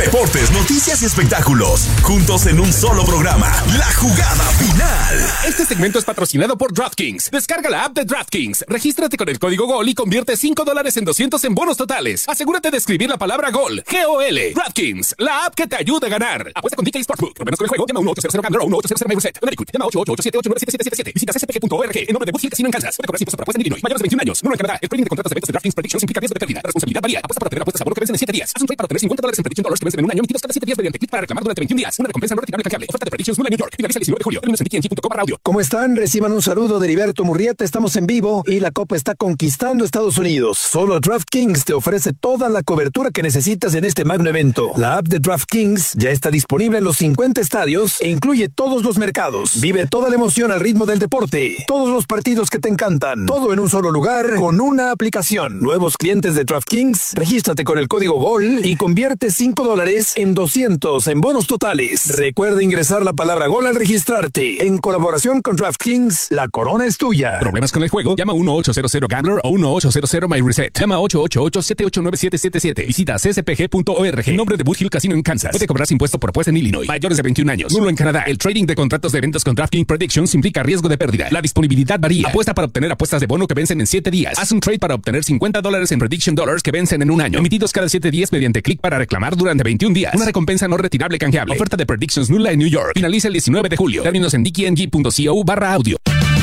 Deportes, noticias y espectáculos, juntos en un solo programa. La Jugada Final. Este segmento es patrocinado por DraftKings. Descarga la app de DraftKings, regístrate con el código GOL y convierte $5 en 200 en bonos totales. Asegúrate de escribir la palabra GOL, G-O-L. DraftKings, la app que te ayuda a ganar. Apuesta con DK Sportsbook. Problemas con el juego, llama 1-800-GAMBLER o 1-800-MyReset. Llama 888-789-7777. Visita ccpg.org en nombre de Boost Hill Casino en Kansas. Puede cobrar impuestos por apuesta en Illinois. Mayores de 21 años. No en Canadá. El trading de contratos de eventos de DraftKings Predictions implica riesgo de pérdida. La responsabilidad varía. Apuesta para obtener apuestas a bono que vencen en 7 días. Haz un trade para obtener $50 en Prediction Dollars que vencen en un año, emitidos cada 7 días mediante clic para reclamar durante 21 días. Una recompensa no retirable canjeable. Oferta de Predictions nula en New York. Finaliza el 19 de julio. Términos en dkng.com/audio. ¿Cómo están? Reciban un saludo de Heriberto Murrieta. Estamos en vivo y la Copa está conquistando Estados Unidos. Solo DraftKings te ofrece toda la cobertura que necesitas en este magno evento. La app de DraftKings ya está disponible en los 50 estadios e incluye todos los mercados. Vive toda la emoción al ritmo del deporte. Todos los partidos que te encantan. Todo en un solo lugar con una aplicación. Nuevos clientes de DraftKings, regístrate con el código GOL y convierte $5 en 200 en bonos totales. Recuerda ingresar la palabra GOL al registrarte. En colaboración con DraftKings, la corona es tuya. ¿Problemas con el juego? Llama 1-800-GAMBLER o 1-800-MyReset. Llama 888-789-777. Visita ccpg.org en nombre de Boost Hill Casino en Kansas. Puede cobrar impuesto por apuesta en Illinois. Mayores de 21 años. Nulo en Canadá. El trading de contratos de eventos con DraftKings Predictions implica riesgo de pérdida. La disponibilidad varía. Apuesta para obtener apuestas de bono que vencen en 7 días. Haz un trade para obtener $50 en Prediction Dollars que vencen en un año, emitidos cada 7 días mediante clic para reclamar durante 21 días. Una recompensa no retirable canjeable. Oferta de Predictions nula en New York. Finaliza el 19 de julio. Términos en dkng.co/audio.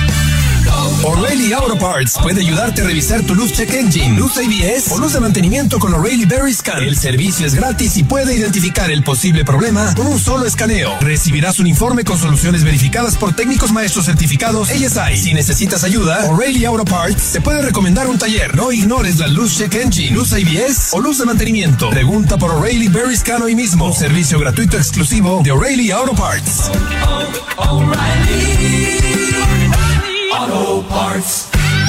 O'Reilly Auto Parts puede ayudarte a revisar tu luz check engine, luz ABS o luz de mantenimiento con O'Reilly Berry Scan. El servicio es gratis y puede identificar el posible problema con un solo escaneo. Recibirás un informe con soluciones verificadas por técnicos maestros certificados ASI. Si necesitas ayuda, O'Reilly Auto Parts te puede recomendar un taller. No ignores la luz check engine, luz ABS o luz de mantenimiento. Pregunta por O'Reilly Berry Scan hoy mismo. Un servicio gratuito exclusivo de O'Reilly Auto Parts. Auto Parts.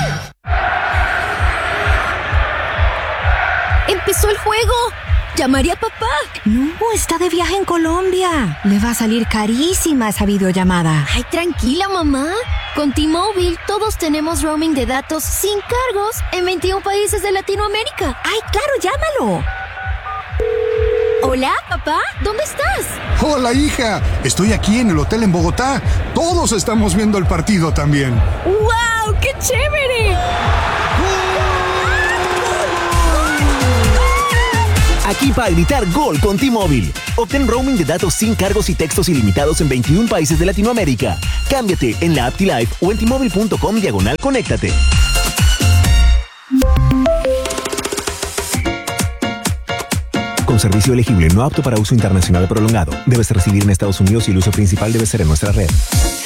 ¡Empezó el juego! ¡Llamaré a papá! No, está de viaje en Colombia. Le va a salir carísima esa videollamada. Ay, tranquila, mamá. Con T-Mobile todos tenemos roaming de datos sin cargos en 21 países de Latinoamérica. ¡Ay, claro, llámalo! Hola, papá, ¿dónde estás? Hola, hija. Estoy aquí en el hotel en Bogotá. Todos estamos viendo el partido también. ¡Wow! ¡Qué chévere! Aquí para gritar gol con T-Mobile. Obtén roaming de datos sin cargos y textos ilimitados en 21 países de Latinoamérica. Cámbiate en la app T-Life o en T-Mobile.com/conéctate. Con servicio elegible no apto para uso internacional prolongado. Debes residir en Estados Unidos y el uso principal debe ser en nuestra red.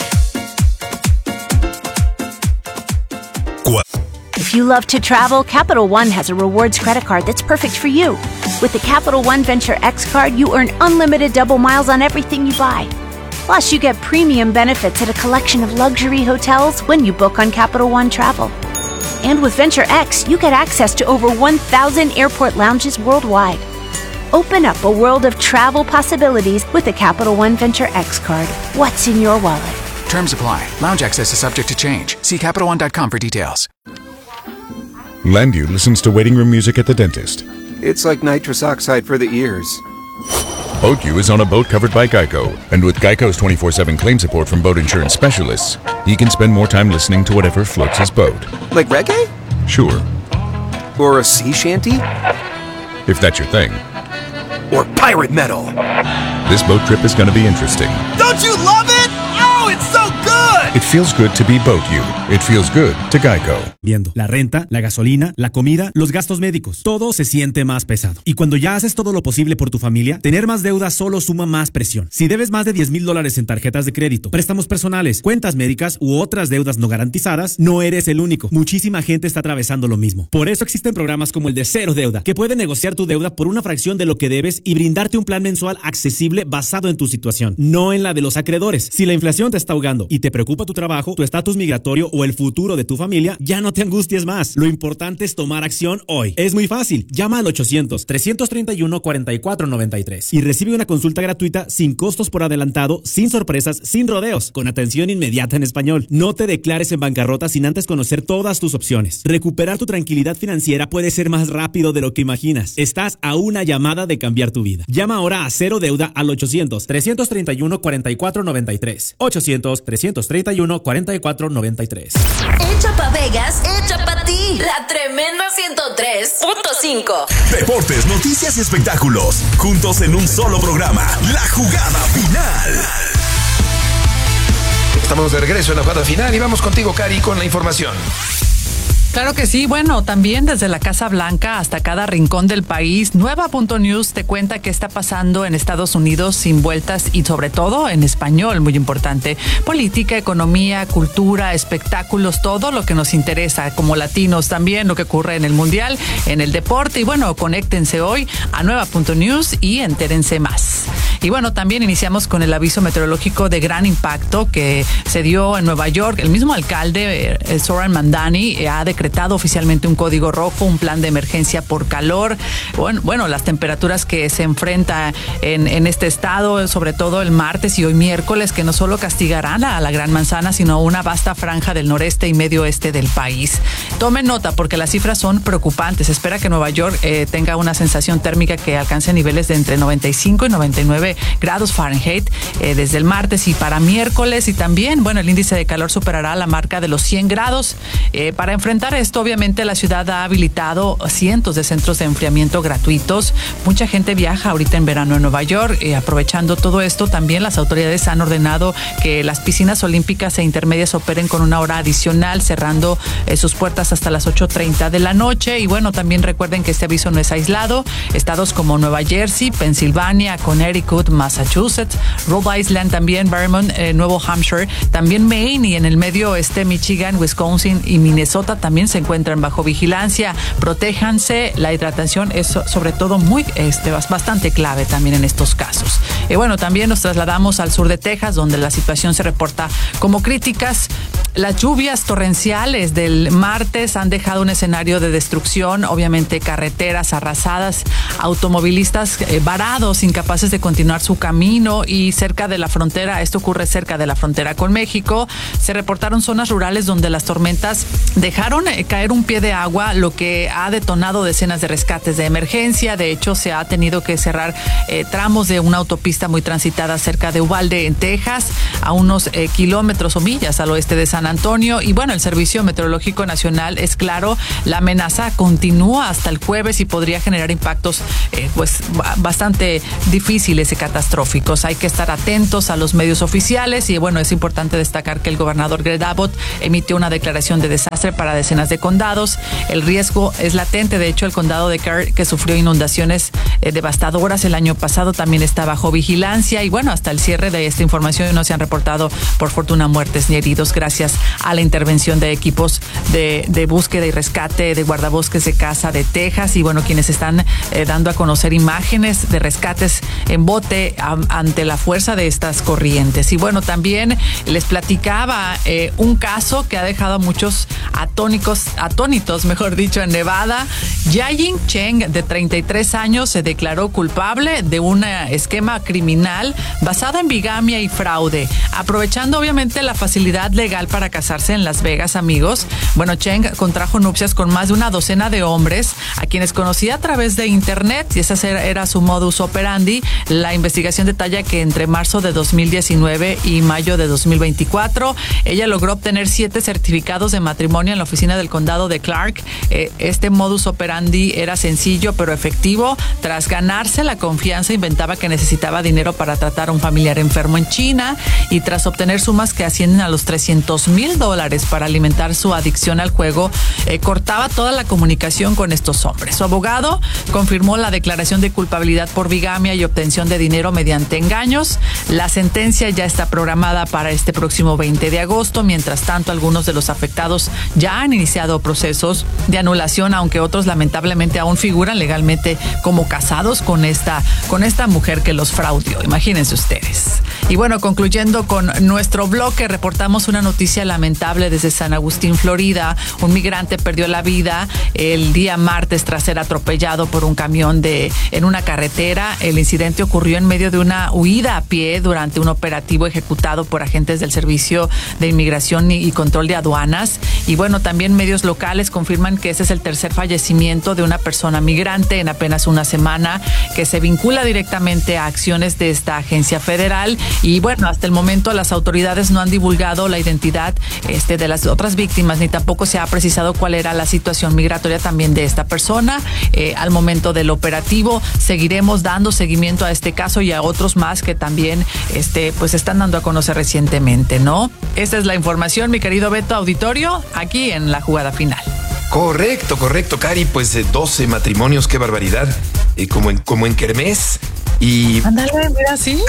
If you love to travel, Capital One has a rewards credit card that's perfect for you. With the Capital One Venture X card, you earn unlimited double miles on everything you buy. Plus, you get premium benefits at a collection of luxury hotels when you book on Capital One Travel. And with Venture X, you get access to over 1,000 airport lounges worldwide. Open up a world of travel possibilities with the Capital One Venture X card. What's in your wallet? Terms apply. Lounge access is subject to change. See CapitalOne.com for details. Landu listens to waiting room music at the dentist. It's like nitrous oxide for the ears. Boatju is on a boat covered by Geico. And with Geico's 24/7 claim support from boat insurance specialists, he can spend more time listening to whatever floats his boat. Like reggae? Sure. Or a sea shanty? If that's your thing. Or pirate metal. This boat trip is going to be interesting. Don't you love it? Oh, it's so good! It feels good to be Boatju. It feels good to Geico. Viendo la renta, la gasolina, la comida, los gastos médicos. Todo se siente más pesado. Y cuando ya haces todo lo posible por tu familia, tener más deuda solo suma más presión. Si debes más de $10,000 en tarjetas de crédito, préstamos personales, cuentas médicas u otras deudas no garantizadas, no eres el único. Muchísima gente está atravesando lo mismo. Por eso existen programas como el de Cero Deuda, que puede negociar tu deuda por una fracción de lo que debes y brindarte un plan mensual accesible basado en tu situación, no en la de los acreedores. Si la inflación te está ahogando y te preocupa tu trabajo, tu estatus migratorio o el futuro de tu familia, ya no te angusties más. Lo importante es tomar acción hoy. Es muy fácil. Llama al 800-331-4493 y recibe una consulta gratuita sin costos por adelantado, sin sorpresas, sin rodeos, con atención inmediata en español. No te declares en bancarrota sin antes conocer todas tus opciones. Recuperar tu tranquilidad financiera puede ser más rápido de lo que imaginas. Estás a una llamada de cambiar tu vida. Llama ahora a Cero Deuda al 800-331-4493. 800-331-4493. Hecha pa' Vegas, hecha pa' ti. La tremenda 103.5. Deportes, noticias y espectáculos. Juntos en un solo programa. La jugada final. Estamos de regreso en la jugada final y vamos contigo, Cari, con la información. Claro que sí, bueno, también desde la Casa Blanca hasta cada rincón del país, Nueva.News te cuenta qué está pasando en Estados Unidos sin vueltas y sobre todo en español, muy importante. Política, economía, cultura, espectáculos, todo lo que nos interesa como latinos, también lo que ocurre en el Mundial, en el deporte y bueno, conéctense hoy a Nueva.News y entérense más. Y bueno, también iniciamos con el aviso meteorológico de gran impacto que se dio en Nueva York. El mismo alcalde, Zoran Mandani, ha decretado oficialmente un código rojo, un plan de emergencia por calor. Bueno, las temperaturas que se enfrenta en este estado, sobre todo el martes y hoy miércoles, que no solo castigarán a la Gran Manzana, sino a una vasta franja del noreste y medio oeste del país. Tomen nota porque las cifras son preocupantes. Se espera que Nueva York tenga una sensación térmica que alcance niveles de entre 95 y 99 grados Fahrenheit desde el martes y para miércoles. Y también, bueno, el índice de calor superará la marca de los 100 grados. Para enfrentar esto, obviamente, la ciudad ha habilitado cientos de centros de enfriamiento gratuitos. Mucha gente viaja ahorita en verano en Nueva York. Aprovechando todo esto, también las autoridades han ordenado que las piscinas olímpicas e intermedias operen con una hora adicional, cerrando sus puertas hasta las 8:30 de la noche. Y bueno, también recuerden que este aviso no es aislado. Estados como Nueva Jersey, Pensilvania, Connecticut, Massachusetts, Rhode Island, también Vermont, Nuevo Hampshire, también Maine y en el medio oeste Michigan, Wisconsin y Minnesota también se encuentran bajo vigilancia. Protéjanse, la hidratación es sobre todo bastante clave también en estos casos. Bueno, también nos trasladamos al sur de Texas, donde la situación se reporta como críticas. Las lluvias torrenciales del martes han dejado un escenario de destrucción, obviamente carreteras arrasadas, automovilistas varados, incapaces de continuar su camino y cerca de la frontera, esto ocurre cerca de la frontera con México, se reportaron zonas rurales donde las tormentas dejaron caer un pie de agua, lo que ha detonado decenas de rescates de emergencia. De hecho, se ha tenido que cerrar tramos de una autopista muy transitada cerca de Uvalde, en Texas, a unos kilómetros o millas al oeste de San Antonio. Y bueno, el Servicio Meteorológico Nacional es claro, la amenaza continúa hasta el jueves y podría generar impactos bastante difíciles y catastróficos. Hay que estar atentos a los medios oficiales y bueno, es importante destacar que el gobernador Greg Abbott emitió una declaración de desastre para decenas de condados. El riesgo es latente. De hecho, el condado de Kerr, que sufrió inundaciones devastadoras el año pasado, también está bajo vigilancia y bueno, hasta el cierre de esta información no se han reportado por fortuna muertes ni heridos gracias a la intervención de equipos de búsqueda y rescate de guardabosques de Casa de Texas y bueno, quienes están dando a conocer imágenes de rescates en bote ante la fuerza de estas corrientes. Y bueno, también les platicaba un caso que ha dejado a muchos atónitos, mejor dicho, en Nevada. Jiaying Cheng, de 33 años, se declaró culpable de un esquema criminal basado en bigamia y fraude, aprovechando obviamente la facilidad legal para casarse en Las Vegas, amigos. Bueno, Cheng contrajo nupcias con más de una docena de hombres a quienes conocía a través de internet y ese era su modus operandi. La investigación detalla que entre marzo de 2019 y mayo de 2024 ella logró obtener 7 certificados de matrimonio en la oficina del condado de Clark. Este modus operandi era sencillo pero efectivo. Tras ganarse la confianza, inventaba que necesitaba dinero para tratar a un familiar enfermo en China y tras obtener sumas que ascienden a los $300,000 $2,000 para alimentar su adicción al juego, cortaba toda la comunicación con estos hombres. Su abogado confirmó la declaración de culpabilidad por bigamia y obtención de dinero mediante engaños. La sentencia ya está programada para este próximo 20 de agosto. Mientras tanto, algunos de los afectados ya han iniciado procesos de anulación, aunque otros lamentablemente aún figuran legalmente como casados con esta mujer que los fraudió. Imagínense ustedes. Y bueno, concluyendo con nuestro bloque, reportamos una noticia lamentable desde San Agustín, Florida. Un migrante perdió la vida el día martes tras ser atropellado por un camión en una carretera. El incidente ocurrió en medio de una huida a pie durante un operativo ejecutado por agentes del Servicio de Inmigración y Control de Aduanas. Y bueno, también medios locales confirman que ese es el tercer fallecimiento de una persona migrante en apenas una semana, que se vincula directamente a acciones de esta agencia federal. Y bueno, hasta el momento las autoridades no han divulgado la identidad de las otras víctimas, ni tampoco se ha precisado cuál era la situación migratoria también de esta persona. Al momento del operativo seguiremos dando seguimiento a este caso y a otros más que también pues están dando a conocer recientemente, ¿no? Esta es la información, mi querido Beto, auditorio, aquí en La Jugada Final. Correcto, Cari, pues 12 matrimonios, qué barbaridad, como en kermés. Y ándale, mira, sí.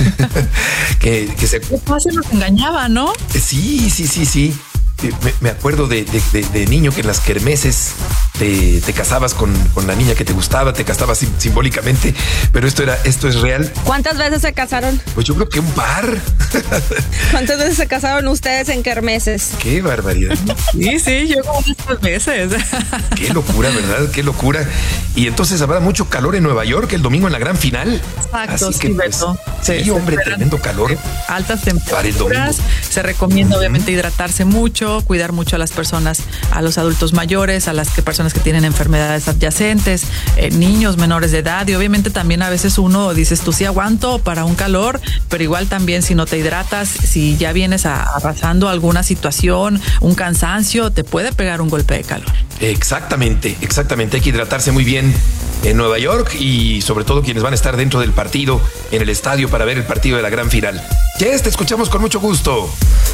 que se... Qué fácil nos engañaba, ¿no? Sí. Me acuerdo de niño que en las kermeses te casabas con la niña que te gustaba, te casabas simbólicamente, pero esto es real. ¿Cuántas veces se casaron? Pues yo creo que un par. ¿Cuántas veces se casaron ustedes en kermeses? Qué barbaridad. Sí, yo como unas veces. Qué locura, ¿verdad? Qué locura. Y entonces habrá mucho calor en Nueva York el domingo en la gran final. Exacto, así que, Beto. Sí, hombre, tremendo calor. Altas temperaturas. Se recomienda obviamente hidratarse mucho, cuidar mucho a las personas, a los adultos mayores, a las personas que tienen enfermedades adyacentes, niños menores de edad, y obviamente también a veces uno dices, tú sí aguanto para un calor, pero igual también si no te hidratas, si ya vienes arrasando alguna situación, un cansancio, te puede pegar un golpe de calor. Exactamente, hay que hidratarse muy bien en Nueva York y sobre todo quienes van a estar dentro del partido, en el estadio para ver el partido de la gran final. Jess, te escuchamos con mucho gusto.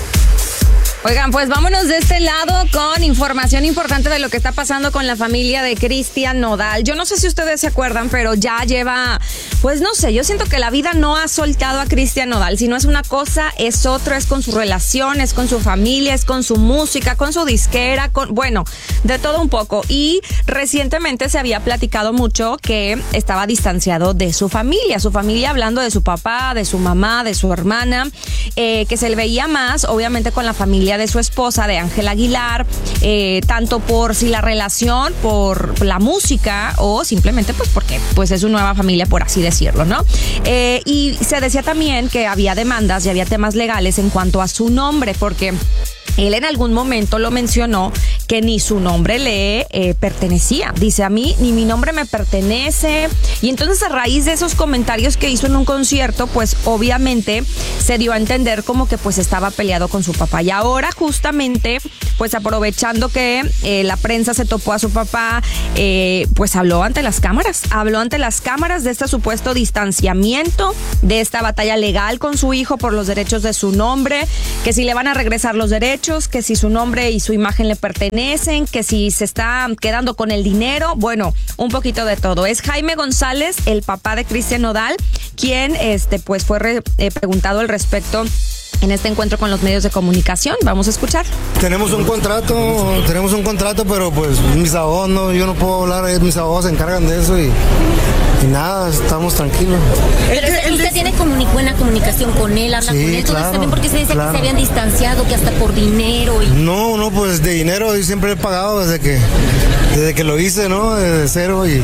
Oigan, pues vámonos de este lado con información importante de lo que está pasando con la familia de Cristian Nodal. Yo no sé si ustedes se acuerdan, pero ya lleva, pues no sé, yo siento que la vida no ha soltado a Cristian Nodal. Si no es una cosa, es otra, es con su relación, es con su familia, es con su música, con su disquera, bueno, de todo un poco. Y recientemente se había platicado mucho que estaba distanciado de su familia hablando de su papá, de su mamá, de su hermana, que se le veía más, obviamente, con la familia de su esposa, de Ángela Aguilar, tanto por si la relación, por la música o simplemente pues porque pues es su nueva familia, por así decirlo, ¿no? Y se decía también que había demandas y había temas legales en cuanto a su nombre, porque él en algún momento lo mencionó que ni su nombre le pertenecía. Dice, a mí ni mi nombre me pertenece. Y entonces a raíz de esos comentarios que hizo en un concierto, pues obviamente se dio a entender como que pues estaba peleado con su papá. Y ahora justamente, pues aprovechando que la prensa se topó a su papá, pues habló ante las cámaras de este supuesto distanciamiento, de esta batalla legal con su hijo por los derechos de su nombre, que si le van a regresar los derechos, que si su nombre y su imagen le pertenecen, que si se está quedando con el dinero, bueno, un poquito de todo. Es Jaime González, el papá de Cristian Nodal, quien pues fue preguntado al respecto en este encuentro con los medios de comunicación. Vamos a escuchar. Tenemos un contrato, pero pues mis abogados no, yo no puedo hablar, mis abogados se encargan de eso y nada, estamos tranquilos. Pero usted tiene buena comunicación con él, habla con él, claro, también porque se dice que se habían distanciado, que hasta por dinero. No, pues de dinero yo siempre he pagado desde que lo hice, ¿no? Desde cero y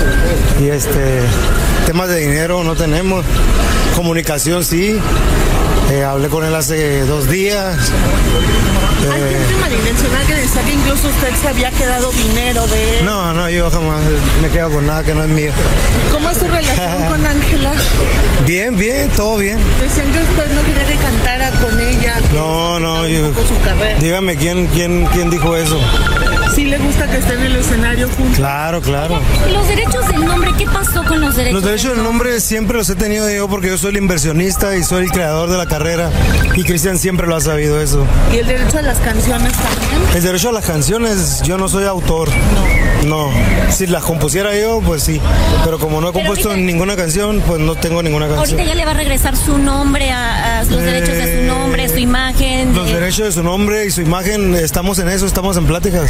temas de dinero no tenemos, comunicación sí. Hablé con él hace 2 días. Hay gente malintencionada que decía que incluso usted se había quedado dinero de él. No, yo jamás me quedo con nada que no es mío. ¿Cómo es su relación con Ángela? Bien, todo bien. Decían que usted no quería que cantara con ella. No, dígame, ¿quién dijo eso? ¿Sí le gusta que esté en el escenario juntos? Claro. Los derechos del nombre, ¿qué pasó con los derechos? Los derechos del nombre siempre los he tenido yo porque yo soy el inversionista y soy el creador de la carrera. Y Cristian siempre lo ha sabido eso. ¿Y el derecho a las canciones también? El derecho a las canciones, yo no soy autor. No. Si las compusiera yo, pues sí. Pero como no he compuesto ninguna canción, pues no tengo ninguna canción. Ahorita ya le va a regresar su nombre, a los derechos de su nombre, su imagen. Los derechos de su nombre y su imagen, estamos en eso, estamos en pláticas.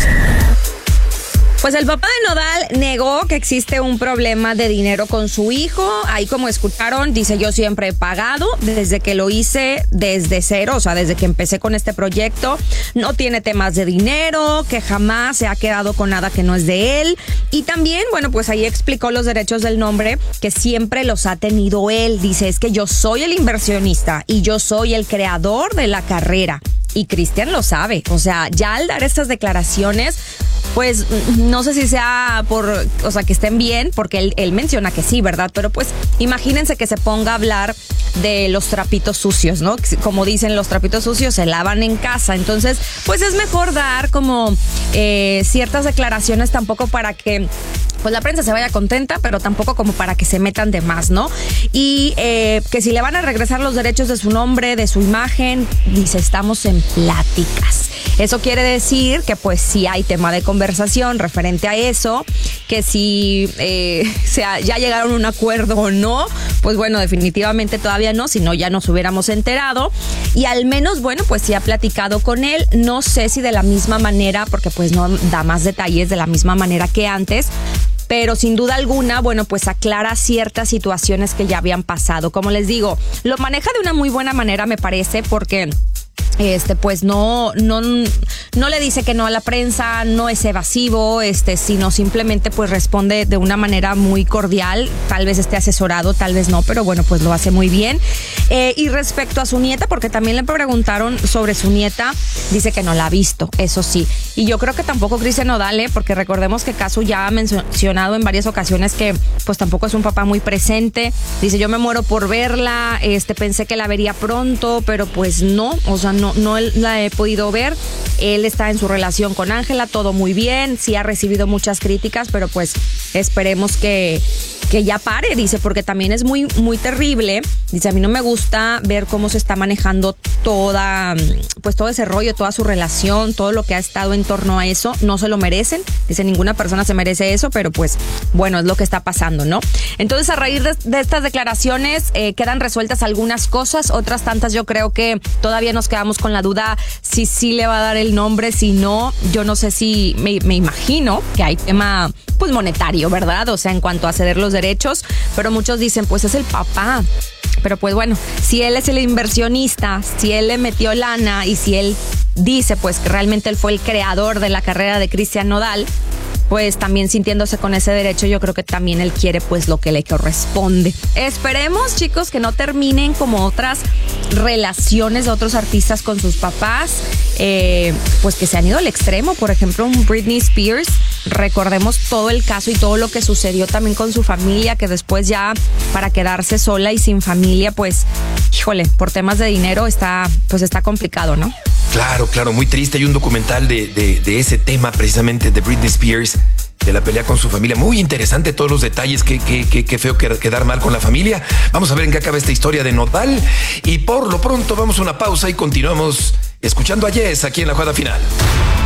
Pues el papá de Nodal negó que existe un problema de dinero con su hijo. Ahí, como escucharon, dice: yo siempre he pagado desde que lo hice desde cero, o sea, desde que empecé con este proyecto. No tiene temas de dinero, que jamás se ha quedado con nada que no es de él. Y también, bueno, pues ahí explicó los derechos del nombre, que siempre los ha tenido él. Dice: es que yo soy el inversionista y yo soy el creador de la carrera. Y Cristian lo sabe. O sea, ya al dar estas declaraciones, pues no sé si sea que estén bien, porque él menciona que sí, ¿verdad? Pero pues imagínense que se ponga a hablar de los trapitos sucios, ¿no? Como dicen, los trapitos sucios se lavan en casa. Entonces, pues es mejor dar como ciertas declaraciones, tampoco para que pues la prensa se vaya contenta, pero tampoco como para que se metan de más, ¿no? Y que si le van a regresar los derechos de su nombre, de su imagen, dice: estamos en pláticas. Eso quiere decir que pues sí hay tema de conversación referente a eso, que si ya llegaron a un acuerdo o no, pues bueno, definitivamente todavía no, si no ya nos hubiéramos enterado. Y al menos, bueno, pues sí ha platicado con él, no sé si de la misma manera, porque pues no da más detalles de la misma manera que antes, pero sin duda alguna, bueno, pues aclara ciertas situaciones que ya habían pasado. Como les digo, lo maneja de una muy buena manera, me parece, porque pues no le dice que no a la prensa, no es evasivo, sino simplemente pues responde de una manera muy cordial. Tal vez esté asesorado, tal vez no, pero bueno, pues lo hace muy bien. Y respecto a su nieta, porque también le preguntaron sobre su nieta, dice que no la ha visto, eso sí. Y yo creo que tampoco Cristian Nodal, porque recordemos que Casu ya ha mencionado en varias ocasiones que pues tampoco es un papá muy presente. Dice: yo me muero por verla, pensé que la vería pronto, pero pues no, o sea, no la he podido ver. Él está en su relación con Ángela, todo muy bien, sí ha recibido muchas críticas, pero pues esperemos que ya pare, dice, porque también es muy, muy terrible. Dice: a mí no me gusta ver cómo se está manejando todo ese rollo, toda su relación, todo lo que ha estado en torno a eso. No se lo merecen. Dice: ninguna persona se merece eso, pero pues bueno, es lo que está pasando, ¿no? Entonces, a raíz de estas declaraciones quedan resueltas algunas cosas, otras tantas yo creo que todavía nos quedamos con la duda si sí le va a dar el nombre, si no. Yo no sé si, me imagino que hay tema pues monetario, ¿verdad? O sea, en cuanto a ceder los derechos, pero muchos dicen: pues es el papá. Pero pues bueno, si él es el inversionista, si él le metió lana y si él dice pues que realmente él fue el creador de la carrera de Cristian Nodal, pues también sintiéndose con ese derecho, yo creo que también él quiere pues lo que le corresponde. Esperemos, chicos, que no terminen como otras relaciones de otros artistas con sus papás, pues que se han ido al extremo. Por ejemplo, un Britney Spears, recordemos todo el caso y todo lo que sucedió también con su familia, que después ya para quedarse sola y sin familia, pues híjole, por temas de dinero está complicado, ¿no? Claro, muy triste. Hay un documental de ese tema precisamente de Britney Spears, de la pelea con su familia. Muy interesante todos los detalles. Qué feo quedar mal con la familia. Vamos a ver en qué acaba esta historia de Nodal. Y por lo pronto vamos a una pausa y continuamos escuchando a Yes aquí en La Jugada Final.